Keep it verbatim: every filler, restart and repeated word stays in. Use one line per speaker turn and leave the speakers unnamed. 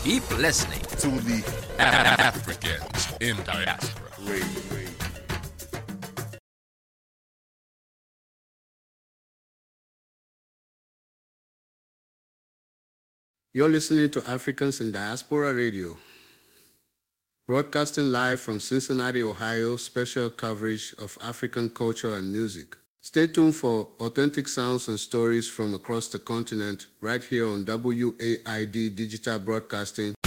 Keep listening
to the
Africans in Diaspora
Radio.
You're listening to Africans in Diaspora Radio, broadcasting live from Cincinnati, Ohio, special coverage of African culture and music. Stay tuned for authentic sounds and stories from across the continent right here on W A I D Digital Broadcasting